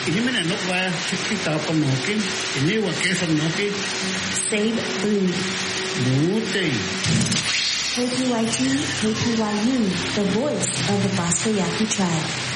Inimena no wa kita panokin. Ini wa kesa noki. Save food. Mute. KPYT, KPYU, the voice of the Bosco Yaqui tribe.